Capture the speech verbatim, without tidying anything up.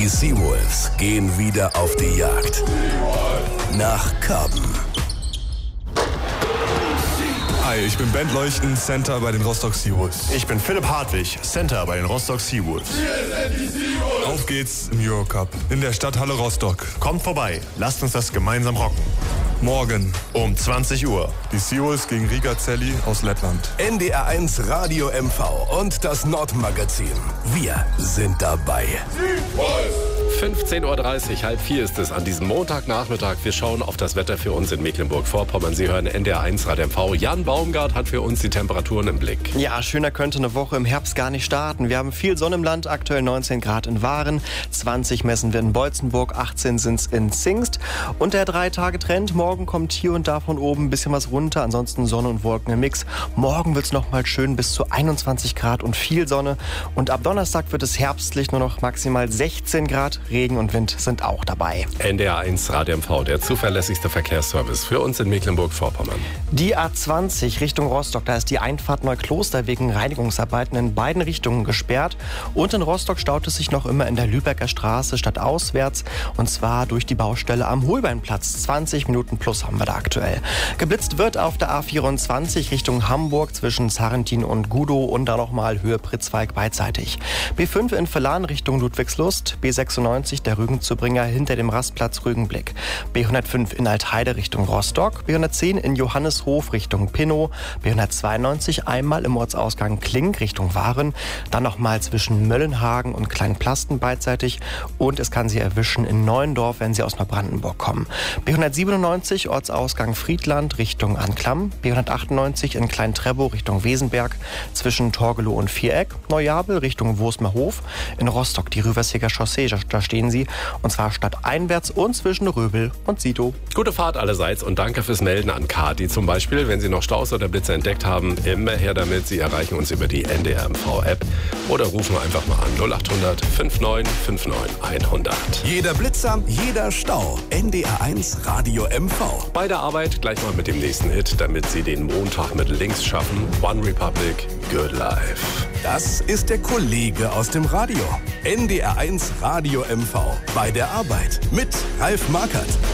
Die Seawolves gehen wieder auf die Jagd. Nach Karben. Hi, ich bin Bent Leuchten, Center bei den Rostock Seawolves. Ich bin Philipp Hartwig, Center bei den Rostock Seawolves. Auf geht's im Eurocup in der Stadthalle Rostock. Kommt vorbei, lasst uns das gemeinsam rocken. Morgen um zwanzig Uhr. Die Seawolves gegen Riga Celli aus Lettland. N D R eins Radio M V und das Nordmagazin. Wir sind dabei. fünfzehn Uhr dreißig, halb vier ist es an diesem Montagnachmittag. Wir schauen auf das Wetter für uns in Mecklenburg-Vorpommern. Sie hören N D R eins Radio M V. Jan Baumgart hat für uns die Temperaturen im Blick. Ja, schöner könnte eine Woche im Herbst gar nicht starten. Wir haben viel Sonne im Land, aktuell neunzehn Grad in Waren, zwanzig messen wir in Beutzenburg, achtzehn sind es in Zingst. Und der Drei-Tage-Trend, morgen kommt hier und da von oben ein bisschen was runter, ansonsten Sonne und Wolken im Mix. Morgen wird es nochmal schön bis zu einundzwanzig Grad und viel Sonne. Und ab Donnerstag wird es herbstlich, nur noch maximal sechzehn Grad. Regen und Wind sind auch dabei. N D R eins Radio M V, der zuverlässigste Verkehrsservice für uns in Mecklenburg-Vorpommern. Die A zwanzig Richtung Rostock, da ist die Einfahrt Neukloster wegen Reinigungsarbeiten in beiden Richtungen gesperrt. Und in Rostock staut es sich noch immer in der Lübecker Straße stadtauswärts. Und zwar durch die Baustelle am Holbeinplatz. zwanzig Minuten plus haben wir da aktuell. Geblitzt wird auf der A vierundzwanzig Richtung Hamburg zwischen Sarrentin und Gudow und dann nochmal Höhe Pritzwalk beidseitig. B fünf in Verlan Richtung Ludwigslust, B sechsundneunzig der Rügenzubringer hinter dem Rastplatz Rügenblick. B hundertfünf in Altheide Richtung Rostock, B hundertzehn in Johanneshof Richtung Pinnow, B hundertzweiundneunzig einmal im Ortsausgang Klink Richtung Waren, dann nochmal zwischen Möllenhagen und Kleinplasten beidseitig und es kann Sie erwischen in Neuendorf, wenn Sie aus Neubrandenburg kommen. B hundertsiebenundneunzig Ortsausgang Friedland Richtung Anklam, B hundertachtundneunzig in Klein-Trebow Richtung Wesenberg, zwischen Torgelow und Viereck, Neujabel Richtung Wosmerhof, in Rostock die Rüversiger Chaussee, da stehen Sie, und zwar stadteinwärts und zwischen Röbel und Sito. Gute Fahrt allerseits und danke fürs Melden an Kati zum Beispiel. Wenn Sie noch Staus oder Blitze entdeckt haben, immer her damit. Sie erreichen uns über die N D R M V-App oder rufen einfach mal an null acht hundert neunundfünfzig neunundfünfzig hundert. Jeder Blitzer, jeder Stau. N D R eins Radio M V. Bei der Arbeit gleich mal mit dem nächsten Hit, damit Sie den Montag mit links schaffen. One Republic, Good Life. Das ist der Kollege aus dem Radio. N D R eins Radio M V. Bei der Arbeit mit Ralf Markert.